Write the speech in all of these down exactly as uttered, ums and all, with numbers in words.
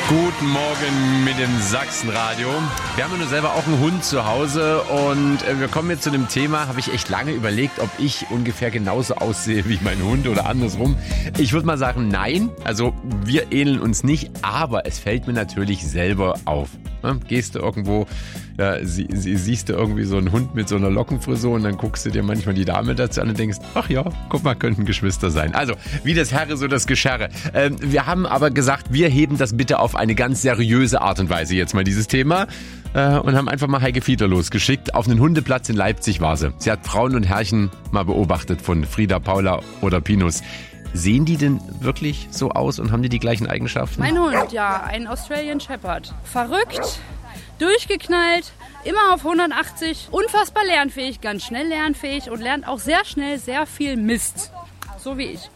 Guten Morgen mit dem Sachsenradio. Wir haben ja nur selber auch einen Hund zu Hause und wir kommen jetzt zu dem Thema, habe ich echt lange überlegt, ob ich ungefähr genauso aussehe wie mein Hund oder andersrum. Ich würde mal sagen, nein, also wir ähneln uns nicht, aber es fällt mir natürlich selber auf. Gehst du irgendwo, ja, sie, sie, siehst du irgendwie so einen Hund mit so einer Lockenfrisur und dann guckst du dir manchmal die Dame dazu an und denkst, ach ja, guck mal, könnten Geschwister sein. Also, wie das Herre, so das Geschärre. Ähm, wir haben aber gesagt, wir heben das bitte auf eine ganz seriöse Art und Weise jetzt mal dieses Thema äh, und haben einfach mal Heike Fiedler losgeschickt. Auf einen Hundeplatz in Leipzig war sie. Sie hat Frauen und Herrchen mal beobachtet von Frieda, Paula oder Pinus. Sehen die denn wirklich so aus und haben die die gleichen Eigenschaften? Mein Hund, ja, ein Australian Shepherd. Verrückt, durchgeknallt, immer auf hundertachtzig, unfassbar lernfähig, ganz schnell lernfähig und lernt auch sehr schnell sehr viel Mist. So wie ich.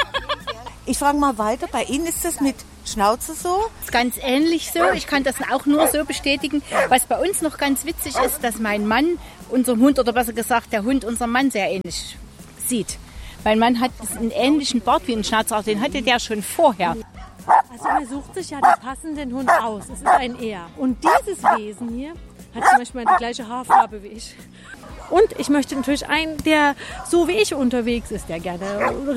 Ich frage mal weiter, bei Ihnen ist das mit Schnauze so? Ist ganz ähnlich so. Ich kann das auch nur so bestätigen. Was bei uns noch ganz witzig ist, dass mein Mann unserem Hund, oder besser gesagt der Hund unserem Mann sehr ähnlich sieht. Mein Mann hat einen ähnlichen Bart wie ein Schnauzer, den hatte der schon vorher. Also man sucht sich ja den passenden Hund aus. Es ist ein Er. Und dieses Wesen hier hat zum Beispiel die gleiche Haarfarbe wie ich. Und ich möchte natürlich einen, der so wie ich unterwegs ist, der gerne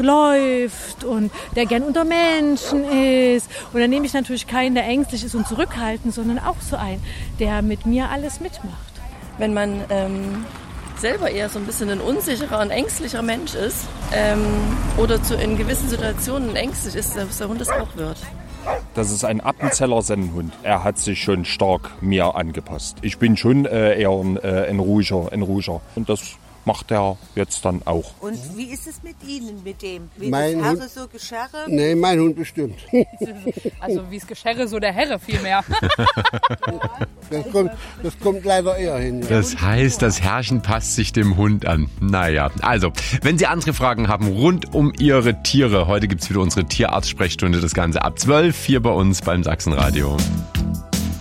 läuft und der gerne unter Menschen ist. Und dann nehme ich natürlich keinen, der ängstlich ist und zurückhaltend, sondern auch so einen, der mit mir alles mitmacht. Wenn man ähm, selber eher so ein bisschen ein unsicherer und ängstlicher Mensch ist ähm, oder zu, in gewissen Situationen ängstlich ist, dass der Hund es auch wird. Das ist ein Appenzeller Sennenhund. Er hat sich schon stark mir angepasst. Ich bin schon äh, eher ein, äh, ein ruhiger, ein ruhiger. Und das macht er jetzt dann auch. Und wie ist es mit Ihnen, mit dem? Wie mein das Hund, Herre so Geschärre? Nee, mein Hund bestimmt. Also wie es Geschärre, so der Herre vielmehr. Das kommt, das kommt leider eher hin. Ja. Das heißt, das Herrchen passt sich dem Hund an. Naja, also, wenn Sie andere Fragen haben rund um Ihre Tiere, heute gibt's wieder unsere Tierarzt-Sprechstunde, das Ganze ab zwölf, hier bei uns beim Sachsenradio.